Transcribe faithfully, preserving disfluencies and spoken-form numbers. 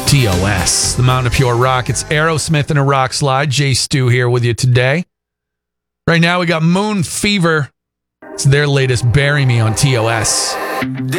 T O S, the Mountain of Pure Rock. It's Aerosmith and a Rock Slide. Jay Stu here with you today. Right now we got Moon Fever. It's their latest Bury Me on T O S.